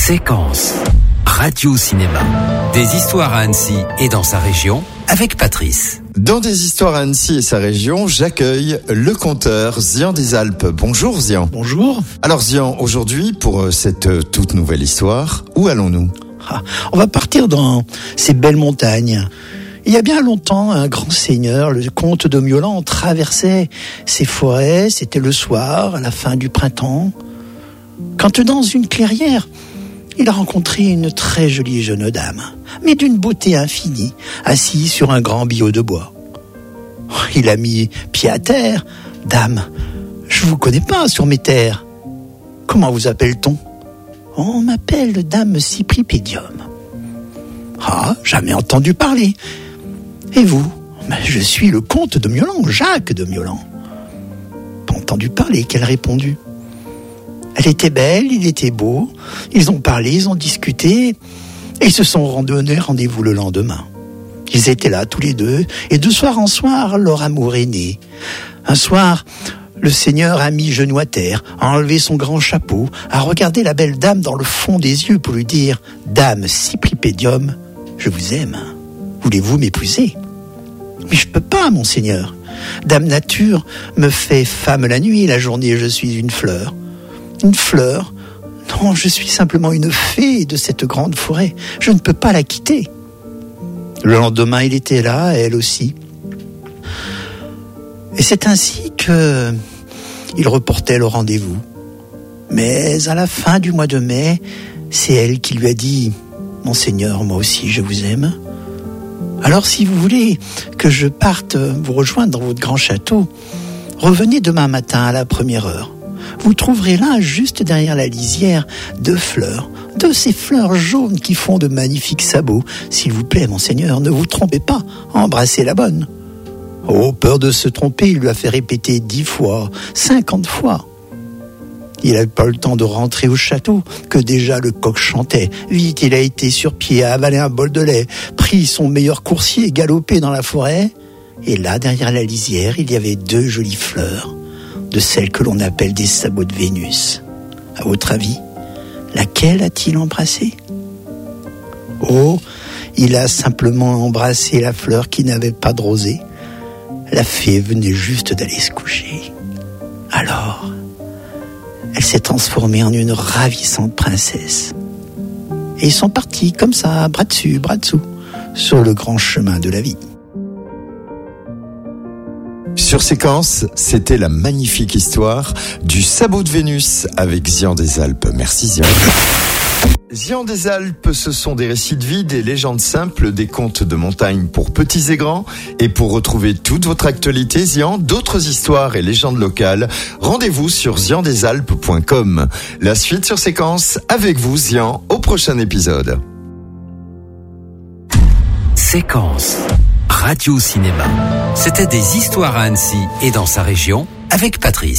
Séquence Radio-Cinéma. Des histoires à Annecy et dans sa région avec Patrice. Dans des histoires à Annecy et sa région, j'accueille le conteur Zian des Alpes. Bonjour Zian. Bonjour. Alors Zian, aujourd'hui pour cette toute nouvelle histoire, où allons-nous ? On va partir dans ces belles montagnes. Il y a bien longtemps, un grand seigneur, le comte de Miolan, traversait ces forêts. C'était le soir, à la fin du printemps, quand dans une clairière, il a rencontré une très jolie jeune dame, mais d'une beauté infinie, assise sur un grand billot de bois. Il a mis pied à terre. « Dame, je vous connais pas sur mes terres. Comment vous appelle-t-on ?»« On m'appelle Dame Cypripédium. »« Ah, jamais entendu parler. Et vous ? » ?»« Je suis le comte de Miolan, Jacques de Miolan. »« Pas entendu parler, qu'elle répondu. » Elle était belle, il était beau. Ils ont parlé, ils ont discuté. Et ils se sont donné rendez-vous le lendemain. Ils étaient là tous les deux. Et de soir en soir, leur amour est né. Un soir, le seigneur a mis genou à terre, a enlevé son grand chapeau, a regardé la belle dame dans le fond des yeux pour lui dire « Dame Cypripédium, je vous aime. Voulez-vous m'épouser ?»« Mais je peux pas, mon seigneur. Dame Nature me fait femme la nuit, la journée je suis une fleur. » Une fleur ? Non, je suis simplement une fée de cette grande forêt. Je ne peux pas la quitter. Le lendemain, il était là, elle aussi. Et c'est ainsi que il reportait le rendez-vous. Mais à la fin du mois de mai, c'est elle qui lui a dit « Monseigneur, moi aussi, je vous aime. Alors si vous voulez que je parte vous rejoindre dans votre grand château, revenez demain matin à la première heure. Vous trouverez là, juste derrière la lisière, 2 fleurs, de ces fleurs jaunes qui font de magnifiques sabots. S'il vous plaît, monseigneur, ne vous trompez pas, embrassez la bonne. » Oh, peur de se tromper, il lui a fait répéter 10 fois, 50 fois. Il n'avait pas le temps de rentrer au château, que déjà le coq chantait. Vite, il a été sur pied, a avalé un bol de lait, pris son meilleur coursier, galopé dans la forêt. Et là, derrière la lisière, il y avait 2 jolies fleurs, de celles que l'on appelle des sabots de Vénus. À votre avis, laquelle a-t-il embrassé ? Oh, il a simplement embrassé la fleur qui n'avait pas de rosée. La fée venait juste d'aller se coucher. Alors, elle s'est transformée en une ravissante princesse. Et ils sont partis comme ça, bras dessus, bras dessous, sur le grand chemin de la vie. Sur Séquence, c'était la magnifique histoire du sabot de Vénus avec Zian des Alpes. Merci Zian. Zian des Alpes, ce sont des récits de vie, des légendes simples, des contes de montagne pour petits et grands. Et pour retrouver toute votre actualité, Zian, d'autres histoires et légendes locales, rendez-vous sur ziandesalpes.com. La suite sur Séquence, avec vous Zian, au prochain épisode. Séquence Radio-Cinéma. C'était des histoires à Annecy et dans sa région avec Patrice.